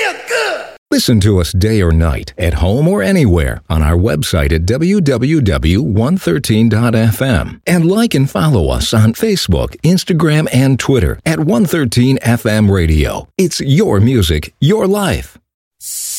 Listen to us day or night, at home or anywhere, on our website at www.113.fm. And like and follow us on Facebook, Instagram, and Twitter at 113 FM Radio. It's your music, your life.